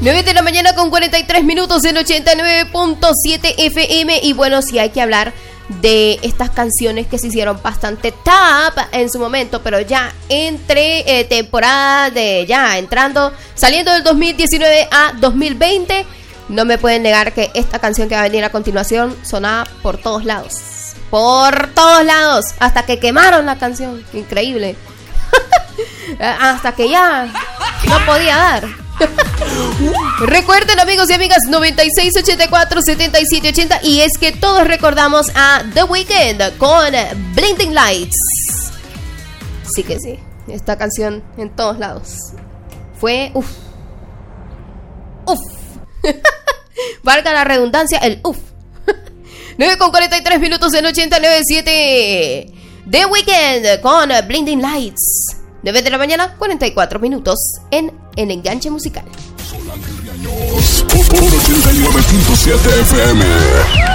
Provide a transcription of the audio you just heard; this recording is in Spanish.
9 de la mañana con 43 minutos en 89.7 FM. Y bueno, sí hay que hablar de estas canciones que se hicieron bastante top en su momento, pero ya entre temporada de ya entrando, saliendo del 2019 a 2020, no me pueden negar que esta canción que va a venir a continuación sonaba por todos lados. Por todos lados, hasta que quemaron la canción. Increíble. Hasta que ya no podía dar. Recuerden, amigos y amigas, 9684-7780. Y es que todos recordamos a The Weeknd con Blinding Lights. Sí que sí, esta canción en todos lados fue uff. Valga la redundancia, el uff. 9 con 43 minutos en 89.7. The Weeknd con Blinding Lights. 9 de la mañana, 44 minutos en El Enganche Musical. Sol Ángel Riaños, por 89.7 FM.